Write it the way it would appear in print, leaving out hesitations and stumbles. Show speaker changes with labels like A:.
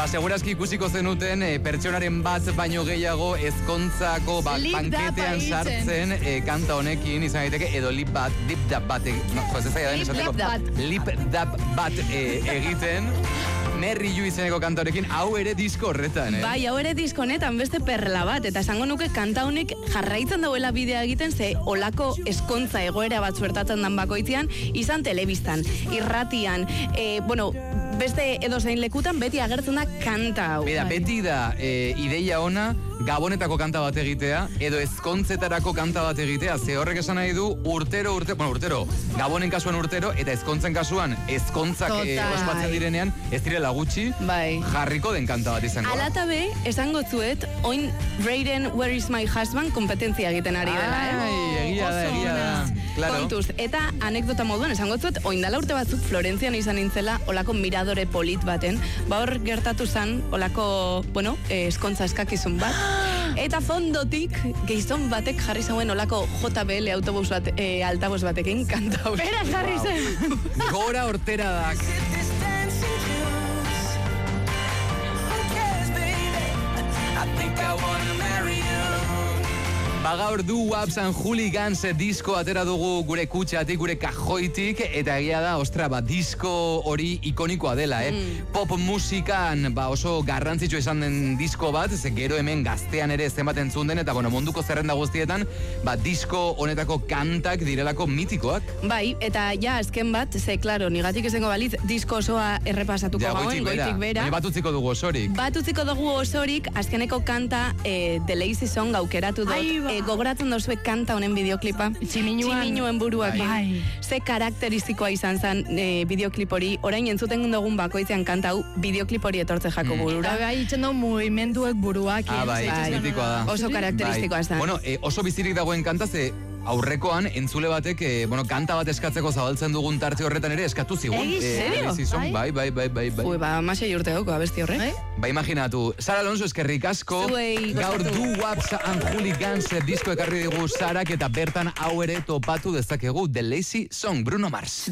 A: segurazki ikusiko zenuten pertsonaren bat baino gehiago ezkontzako banketean sartzen kanta honekin izan daiteke edo lip dab bat egiten Merri Ju izeneko kanta honekin, hau ere disko horretan,
B: Bai, hau ere disko honetan beste perla bat, eta esango nuke kanta honek jarraitzen dauela bidea egiten, ze olako eskontza egoera bat suertatzen dan bakoitzean, izan telebistan, irratian, beste edozein lekutan beti agertzen da kanta hau.
A: Beti da ideia ona Gabonetako kanta bat egitea, edo ezkontzetarako kanta bat egitea, ze horrek esan nahi du urtero, Gabonen kasuan urtero, eta ezkontzen kasuan, ezkontzak ospatzen direnean, ez direla gutxi, jarriko den kanta bat izango.
B: Alatabe, esango zuet, oin Raiden Where is my husband kompetentzia egiten ari dela,
A: Egia da. Claro.
B: Kontuz, eta anekdota moduan esango zuet, oindala urte batzuk Florentzian izan nintzela, olako miradore polit baten, hor gertatu zan, olako, eskontza eskakizun bat, eta fondotik, gizon batek jarri zauen olako JBL autobus bat, altabos batekin, kanta hau.
C: Beraz jarri zen.
A: Gora hortera dak. Gaur du Waps and Hooligans disko atera dugu gure kutxatik, gure kajoitik, eta egia da, disko hori ikonikoa dela, Pop musikan, oso garrantzitsu esan den disko bat, ze gero hemen gaztean ere zenbat entzun den, eta munduko zerrenda guztietan, disko honetako kantak direlako mitikoak.
B: Bai, eta azken bat, ze, klaro, nigatik esango balitz, disko osoa errepasatuko gauen, goitik bera.
A: Bat utziko dugu osorik. Azkeneko kanta, The Lazy Song aukeratu dut, gogoratzen dozue kanta honen bideoklipa? Tximinuen buruak. Ze karakteristikoa izan zen bideoklip hori, orain entzuten dugun bakoitzean kanta hau, bideoklip hori etortze jako burura.
C: Bai, itxen dugu mugimenduek buruak.
B: Oso karakteristikoa zen.
A: Oso bizirik dagoen kanta, ze aurrekoan entzule batek, kanta bat eskatzeko zabaltzen dugun tarte horretan ere eskatu zigun.
B: Serio?
A: Bai.
B: Masei urte goko, abesti horrek.
A: Imaginatu. Sara Alonso, eskerrik asko. Gaur du Waps and Hooligans disko ekarri digu Sarak, eta bertan hau ere topatu dezakegu The Lazy Song, Bruno Mars.